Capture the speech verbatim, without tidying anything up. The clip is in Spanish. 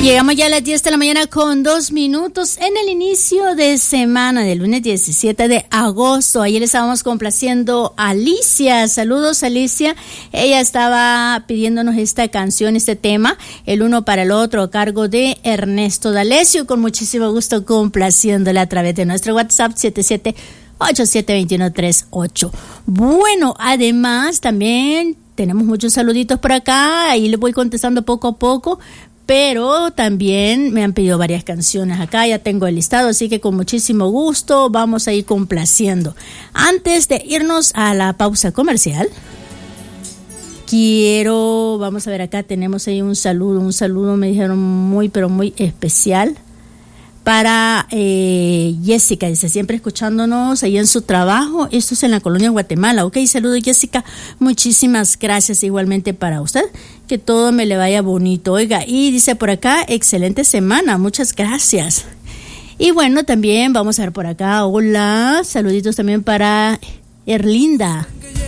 Llegamos ya a las diez de la mañana con dos minutos en el inicio de semana del lunes diecisiete de agosto. Ayer le estábamos complaciendo a Alicia. Saludos, Alicia. Ella estaba pidiéndonos esta canción, este tema, el uno para el otro, a cargo de Ernesto D'Alessio. Con muchísimo gusto complaciéndole a través de nuestro WhatsApp siete siete ocho siete dos uno tres ocho. Bueno, además también tenemos muchos saluditos por acá. Ahí les voy contestando poco a poco. Pero también me han pedido varias canciones acá, ya tengo el listado, así que con muchísimo gusto vamos a ir complaciendo. Antes de irnos a la pausa comercial, quiero, vamos a ver acá, tenemos ahí un saludo, un saludo me dijeron muy, pero muy especial para eh, Jessica, dice, siempre escuchándonos ahí en su trabajo. Esto es en la colonia Guatemala. Ok, saludos, Jessica, muchísimas gracias igualmente para usted, que todo me le vaya bonito. Oiga, y dice por acá, excelente semana, muchas gracias. Y bueno, también vamos a ver por acá, hola, saluditos también para Erlinda.